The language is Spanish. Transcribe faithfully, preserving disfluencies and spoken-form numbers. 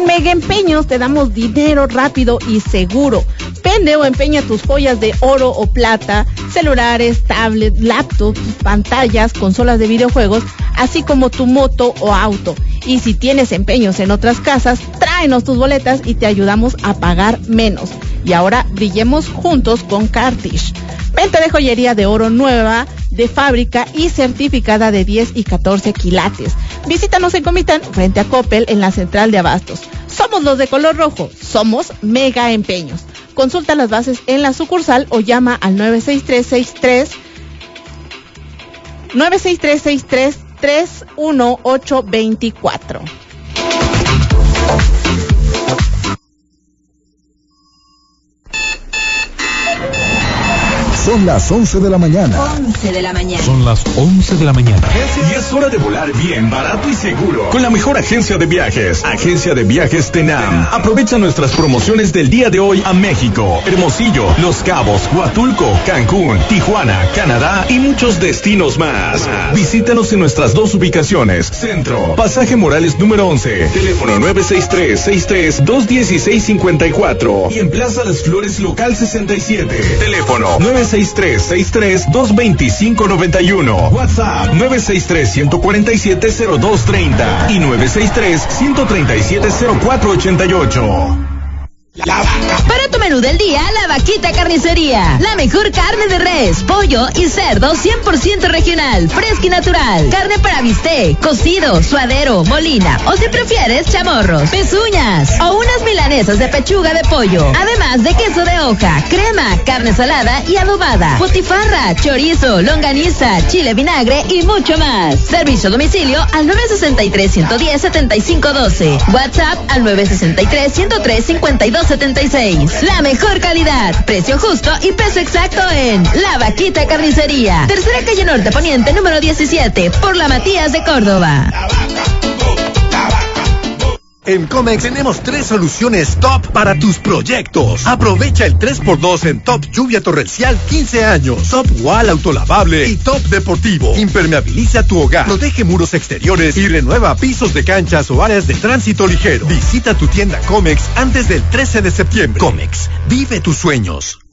Mega Empeños te damos dinero rápido y seguro. Vende o empeña tus joyas de oro o plata, celulares, tablets, laptops, pantallas, consolas de videojuegos, así como tu moto o auto. Y si tienes empeños en otras casas, tráenos tus boletas y te ayudamos a pagar menos. Y ahora brillemos juntos con Cartish. Venta de joyería de oro nueva, de fábrica y certificada de diez y catorce quilates. Visítanos en Comitán, frente a Coppel, en la central de abastos. Somos los de color rojo, somos Mega Empeños. Consulta las bases en la sucursal o llama al nueve seis tres seis tres nueve seis tres seis tres tres uno ocho dos cuatro. Son las once de la mañana. once de la mañana. Son las once de la mañana. Y es hora de volar bien, barato y seguro con la mejor agencia de viajes, Agencia de Viajes Tenam. Aprovecha nuestras promociones del día de hoy a México, Hermosillo, Los Cabos, Huatulco, Cancún, Tijuana, Canadá y muchos destinos más. Visítanos en nuestras dos ubicaciones. Centro, Pasaje Morales número once, teléfono nueve seis tres seis tres dos uno seis cinco cuatro y en Plaza Las Flores local sesenta y siete, teléfono nueve seis tres seis tres dos dos cinco nueve uno, WhatsApp nueve seis tres uno cuatro siete cero dos tres cero y nueve seis tres uno tres siete cero cuatro ocho ocho. Para tu menú del día, La Vaquita Carnicería. La mejor carne de res, pollo y cerdo cien por ciento regional, fresca y natural. Carne para bistec, cocido, suadero, molina o si prefieres chamorros, pezuñas o unas milanesas de pechuga de pollo. Además de queso de hoja, crema, carne salada y adobada, botifarra, chorizo, longaniza, chile vinagre y mucho más. Servicio a domicilio al nueve seis tres uno uno cero siete cinco uno dos. WhatsApp al nueve seis tres uno tres cinco dos setenta y seis. La mejor calidad, precio justo y peso exacto en La Vaquita Carnicería. Tercera calle Norte Poniente número diecisiete, por la Matías de Córdoba. En Comex tenemos tres soluciones top para tus proyectos. Aprovecha el tres por dos en Top Lluvia Torrencial quince años, Top Wall Autolavable y Top Deportivo. Impermeabiliza tu hogar, protege muros exteriores y renueva pisos de canchas o áreas de tránsito ligero. Visita tu tienda Comex antes del trece de septiembre. Comex, vive tus sueños.